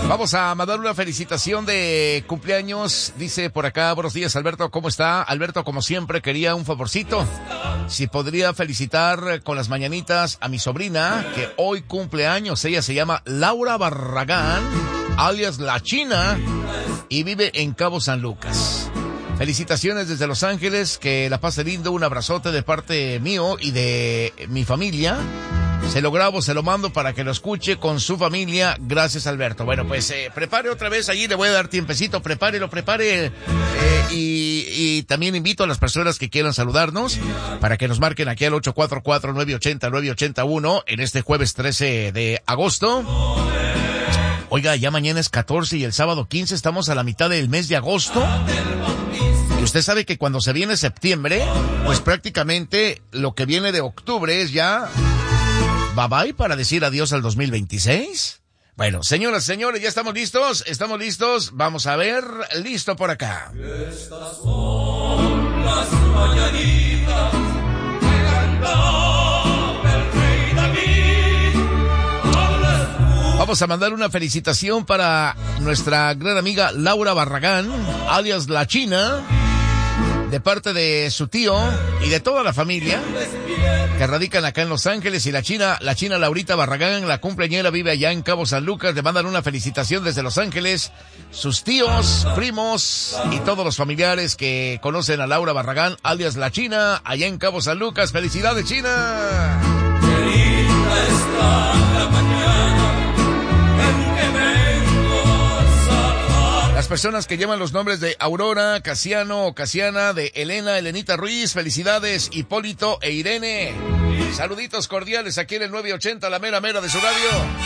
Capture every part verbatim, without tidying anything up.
Vamos a mandar una felicitación de cumpleaños. Dice por acá, buenos días Alberto, ¿cómo está? Alberto, como siempre, quería un favorcito. Si podría felicitar con las mañanitas a mi sobrina, que hoy cumple años. Ella se llama Laura Barragán, alias La China, y vive en Cabo San Lucas. Felicitaciones desde Los Ángeles, que la pase lindo, un abrazote de parte mío y de mi familia. Se lo grabo, se lo mando para que lo escuche con su familia. Gracias, Alberto. Bueno, pues eh, prepare otra vez allí, le voy a dar tiempecito, prepárelo, prepare. Eh, y, y también invito a las personas que quieran saludarnos para que nos marquen aquí al ocho cuatro cuatro, nueve ocho cero, nueve ocho uno en este jueves trece de agosto. Oiga, ya mañana es catorce y el sábado quince, estamos a la mitad del mes de agosto. Y usted sabe que cuando se viene septiembre, pues prácticamente lo que viene de octubre es ya bye bye para decir adiós al dos mil veintiséis. Bueno, señoras, señores, ya estamos listos, estamos listos, vamos a ver, listo por acá. Estas son las mañanitas que cantaba el rey David. Vamos a mandar una felicitación para nuestra gran amiga Laura Barragán, alias La China, de parte de su tío y de toda la familia que radican acá en Los Ángeles. Y la China, la China Laurita Barragán, la cumpleañera, vive allá en Cabo San Lucas. Le mandan una felicitación desde Los Ángeles, sus tíos, primos y todos los familiares que conocen a Laura Barragán, alias La China, allá en Cabo San Lucas. ¡Felicidades, China! Qué linda está la mañana en que vengo a salvar. Las personas que llevan los nombres de Aurora, Casiano o Casiana, de Elena, Elenita Ruiz, felicidades, Hipólito e Irene. Saluditos cordiales aquí en el nueve ochenta, la mera mera de su radio.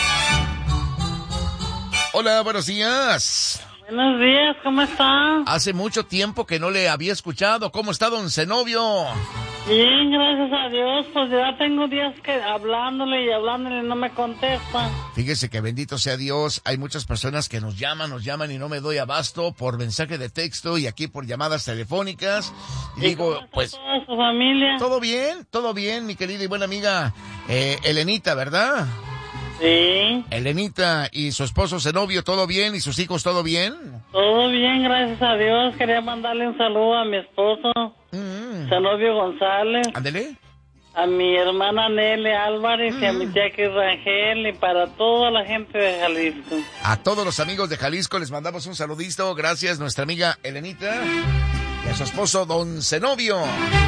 Hola, buenos días. Buenos días, ¿cómo está? Hace mucho tiempo que no le había escuchado. ¿Cómo está, don Zenobio? Bien, gracias a Dios. Pues ya tengo días que hablándole y hablándole y no me contesta. Fíjese que bendito sea Dios, hay muchas personas que nos llaman, nos llaman y no me doy abasto por mensaje de texto y aquí por llamadas telefónicas. Y, ¿Y digo, cómo está pues... toda su familia? Todo bien, todo bien, mi querida y buena amiga eh, Elenita, ¿verdad? Sí. Elenita y su esposo Zenobio, ¿todo bien? ¿Y sus hijos, todo bien? Todo bien, gracias a Dios. Quería mandarle un saludo a mi esposo, Mm. Zenobio González, Ándele. a mi hermana Nelly Álvarez Mm. y a mi tía Kis Rangel y para toda la gente de Jalisco. A todos los amigos de Jalisco les mandamos un saludito. Gracias, nuestra amiga Elenita y a su esposo don Zenobio.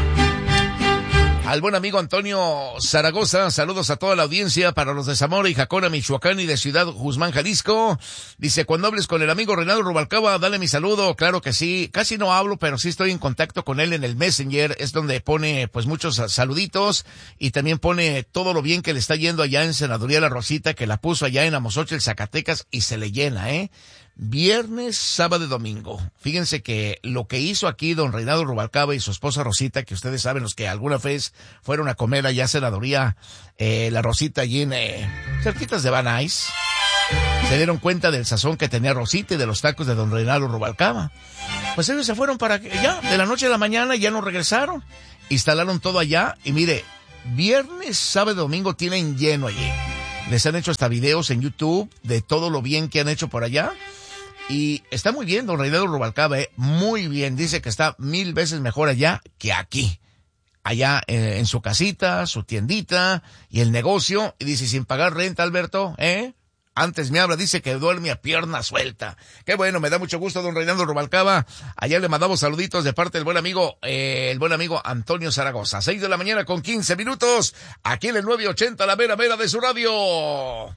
Al buen amigo Antonio Zaragoza, saludos a toda la audiencia para los de Zamora y Jacona, Michoacán y de Ciudad Guzmán, Jalisco. Dice, cuando hables con el amigo Reinaldo Rubalcaba, dale mi saludo. Claro que sí, casi no hablo, pero sí estoy en contacto con él en el Messenger, es donde pone pues muchos saluditos y también pone todo lo bien que le está yendo allá en Senaduría La Rosita, que la puso allá en Amozochil, Zacatecas, y se le llena, ¿eh? Viernes, sábado y domingo. Fíjense que lo que hizo aquí don Reinaldo Rubalcaba y su esposa Rosita, que ustedes saben, los que alguna vez fueron a comer allá a Senaduría, eh, La Rosita allí en, eh, cerquitas de Van Nuys, se dieron cuenta del sazón que tenía Rosita y de los tacos de don Reinaldo Rubalcaba. Pues ellos se fueron para allá, de la noche a la mañana, y ya no regresaron. Instalaron todo allá y mire, viernes, sábado y domingo tienen lleno allí. Les han hecho hasta videos en YouTube de todo lo bien que han hecho por allá. Y está muy bien, don Reinaldo Rubalcaba, ¿eh? Muy bien. Dice que está mil veces mejor allá que aquí. Allá eh, en su casita, su tiendita y el negocio. Y dice, sin pagar renta, Alberto, ¿eh? Antes me habla, dice que duerme a pierna suelta. Qué bueno, me da mucho gusto, don Reinaldo Rubalcaba. Allá le mandamos saluditos de parte del buen amigo, eh, el buen amigo Antonio Zaragoza. Seis de la mañana con quince minutos, aquí en el nueve ochenta, la mera mera de su radio.